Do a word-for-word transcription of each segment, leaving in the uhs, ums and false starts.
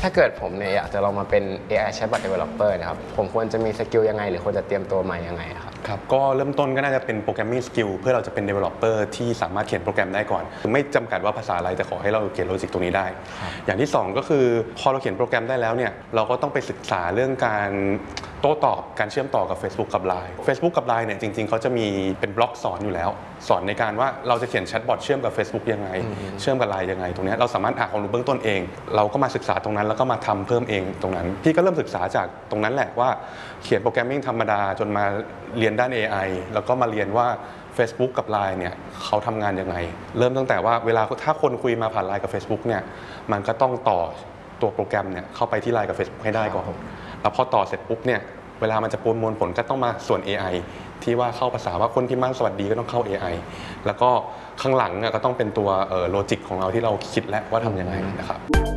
ถ้าเกิดผมเนี่ยอยากจะลองมาเป็น เอ ไอ Chatbot Developer นะครับผมควรจะมีสกิลยังไงหรือควรจะเตรียมตัวมายังไงครับครับก็เริ่มต้นก็น่าจะเป็นโปรแกรมมิ่งสกิลเพื่อเราจะเป็น Developer ที่สามารถเขียนโปรแกรมได้ก่อนไม่จำกัดว่าภาษาอะไรแต่ขอให้เราเขียนโลจิกตรงนี้ได้อย่างที่สองก็คือพอเราเขียนโปรแกรมได้แล้วเนี่ยเราก็ต้องไปศึกษาเรื่องการโต้ตอบการเชื่อมต่อกับ Facebook กับ ไลน์ Facebook กับ ไลน์ เนี่ยจริงๆเขาจะมีเป็นบล็อกสอนอยู่แล้วสอนในการว่าเราจะเขียนแชทบอทเชื่อมกับ Facebook ยังไงเชื่อมกับ ไลน์ ยังไงตรงนี้เราสามารถหาความรู้เบื้องต้นเองเราก็มาศึกษาตรงนั้นแล้วก็มาทำเพิ่มเองตรงนั้นพี่ก็เริ่มศึกษาจากตรงนั้นแหละว่าเขียนโปรแกรมมิ่งธรรมดาจนมาเรียนด้าน เอ ไอ แล้วก็มาเรียนว่า Facebook กับ ไลน์ เนี่ยเขาทำงานยังไงเริ่มตั้งแต่ว่าเวลาถ้าคนคุยมาผ่าน ไลน์ กับ Facebook เนี่ยมันก็ต้องต่อตัวโปรแกรมเนี่ยเข้าไปที่ ไลน์ กับ Facebook ให้ได้ก่อนแล้วพอต่อเสร็จปุ๊บเนี่ยเวลามันจะประมวลผลก็ต้องมาส่วน เอ ไอ ที่ว่าเข้าภาษาว่าคนพิมพ์มาสวัสดีก็ต้องเข้า เอ ไอ แล้วก็ข้างหลังก็ต้องเป็นตัวโลจิกของเราที่เราคิดแล้วว่าทำยังไงนะครับ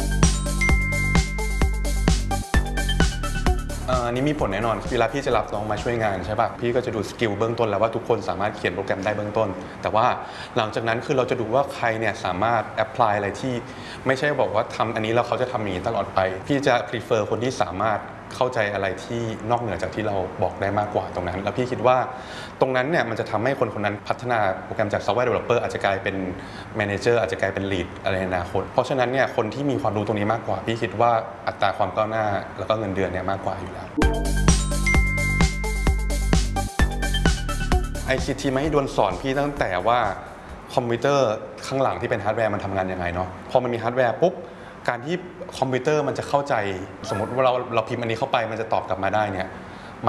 อันนี้มีผลแน่นอนเวลาพี่จะรับน้องมาช่วยงานใช่ป่ะพี่ก็จะดูสกิลเบื้องต้นแล้วว่าทุกคนสามารถเขียนโปรแกรมได้เบื้องต้นแต่ว่าหลังจากนั้นคือเราจะดูว่าใครเนี่ยสามารถแอพพลายอะไรที่ไม่ใช่บอกว่าทำอันนี้แล้วเขาจะทำอย่างนี้ตลอดไปพี่จะ prefer คนที่สามารถเข้าใจอะไรที่นอกเหนือจากที่เราบอกได้มากกว่าตรงนั้นแล้วพี่คิดว่าตรงนั้นเนี่ยมันจะทำให้คนคนนั้นพัฒนาโปรแกรมจาก Software Developer อาจจะกลายเป็น Manager อาจจะกลายเป็น Lead อะไรในอนาคตเพราะฉะนั้นเนี่ยคนที่มีความรู้ตรงนี้มากกว่าพี่คิดว่าอัตราความก้าวหน้าแล้วก็เงินเดือนเนี่ยมากกว่าอยู่แล้ว ไอ ซี ที ไม่ให้ดวนสอนพี่ตั้งแต่ว่าคอมพิวเตอร์ข้างหลังที่เป็นฮาร์ดแวร์มันทำงานยังไงเนาะพอมันมีฮาร์ดแวร์ปุ๊บการที่คอมพิวเตอร์มันจะเข้าใจสมมติว่าเราเราพิมพ์อันนี้เข้าไปมันจะตอบกลับมาได้เนี่ย